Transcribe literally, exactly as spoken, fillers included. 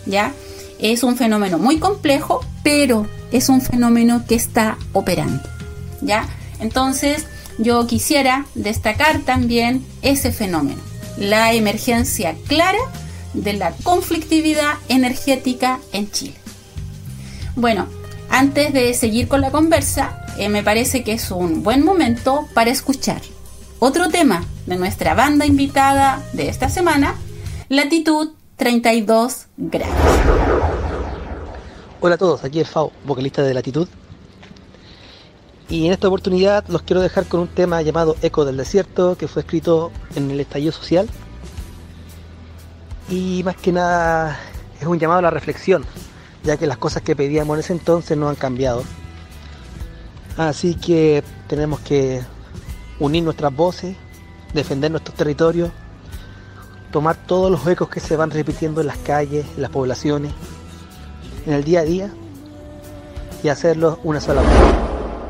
¿ya? Es un fenómeno muy complejo, pero es un fenómeno que está operando, ¿ya? Entonces, yo quisiera destacar también ese fenómeno, la emergencia clara de la conflictividad energética en Chile. Bueno, antes de seguir con la conversa, eh, me parece que es un buen momento para escuchar otro tema de nuestra banda invitada de esta semana, Latitud treinta y dos grados. Hola a todos, aquí es Fao, vocalista de Latitud. Y en esta oportunidad los quiero dejar con un tema llamado Eco del Desierto, que fue escrito en el estallido social. Y más que nada es un llamado a la reflexión, ya que las cosas que pedíamos en ese entonces no han cambiado. Así que tenemos que unir nuestras voces, defender nuestros territorios, tomar todos los ecos que se van repitiendo en las calles, en las poblaciones, en el día a día, y hacerlos una sola voz.